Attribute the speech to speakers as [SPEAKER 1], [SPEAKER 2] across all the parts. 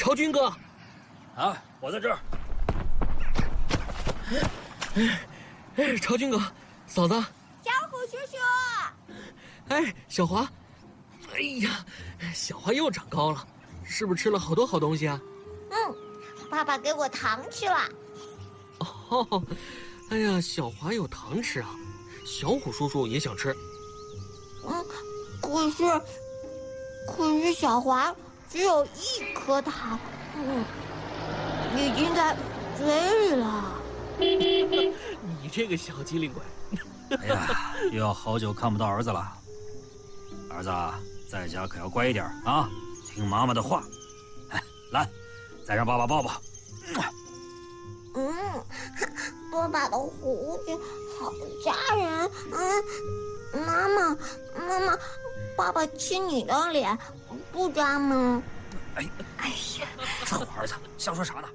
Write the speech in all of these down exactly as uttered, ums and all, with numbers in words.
[SPEAKER 1] 朝军哥。
[SPEAKER 2] 啊，我在这儿。
[SPEAKER 1] 哎，朝军哥，嫂子。
[SPEAKER 3] 小虎叔叔。
[SPEAKER 1] 哎，小华。哎呀，小华又长高了，是不是吃了好多好东西啊？
[SPEAKER 3] 嗯，爸爸给我糖吃了。
[SPEAKER 1] 哦，哎呀，小华有糖吃啊，小虎叔叔也想吃。
[SPEAKER 3] 嗯，可是，可是小华只有一颗糖，嗯，已经在嘴里了。
[SPEAKER 1] 你这个小机灵鬼！
[SPEAKER 2] 哎呀，又要好久看不到儿子了。儿子在家可要乖一点啊，听妈妈的话。哎，来，再让爸爸抱抱。
[SPEAKER 3] 嗯，爸爸的胡子好扎人。嗯，妈妈，妈妈，爸爸亲你的脸不扎吗？
[SPEAKER 2] 哎，
[SPEAKER 3] 哎呀，
[SPEAKER 2] 臭儿子，瞎说啥呢？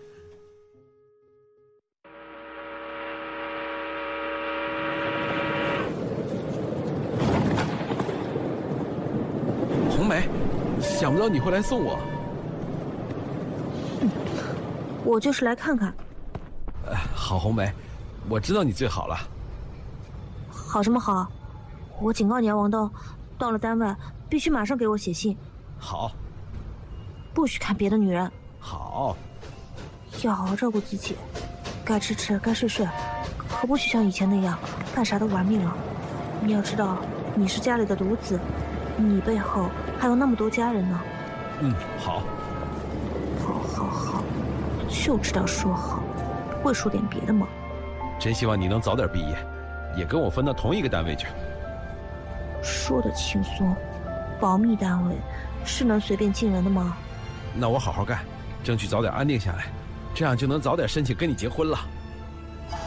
[SPEAKER 4] 红梅，想不到你会来送我。
[SPEAKER 5] 嗯，我就是来看看。
[SPEAKER 4] 呃，好，红梅，我知道你最好了。
[SPEAKER 5] 好什么好？我警告你啊，王豆，到了单位必须马上给我写信。
[SPEAKER 4] 好。
[SPEAKER 5] 不许看别的女人。
[SPEAKER 4] 好。
[SPEAKER 5] 要好好照顾自己，该吃吃，该睡睡，可不许像以前那样干啥都玩命了。你要知道，你是家里的独子，你背后还有那么多家人呢。
[SPEAKER 4] 嗯，好。
[SPEAKER 5] 好，好，好，就知道说好，不会说点别的吗？
[SPEAKER 4] 真希望你能早点毕业，也跟我分到同一个单位去。
[SPEAKER 5] 说的轻松，保密单位是能随便进人的吗？
[SPEAKER 4] 那我好好干，争取早点安定下来，这样就能早点申请跟你结婚了。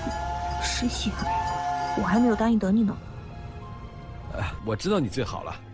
[SPEAKER 5] 申请？我还没有答应等你呢。
[SPEAKER 4] 呃，我知道你最好了。